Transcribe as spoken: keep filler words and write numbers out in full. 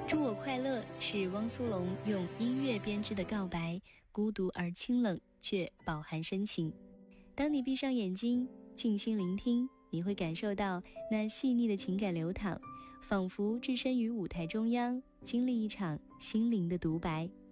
祝我快乐是汪苏泷用音乐编织的告白，孤独而清冷，却饱含深情。当你闭上眼睛，静心聆听，你会感受到那细腻的情感流淌，仿佛置身于舞台中央，经历一场心灵的独白。